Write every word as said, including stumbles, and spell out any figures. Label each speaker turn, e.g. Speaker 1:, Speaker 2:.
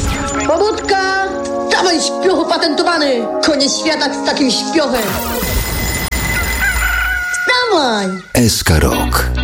Speaker 1: Pobudka! Dawaj, śpiochu patentowany! Koniec świata z takim śpiochem! Wstawaj!
Speaker 2: S K Rok.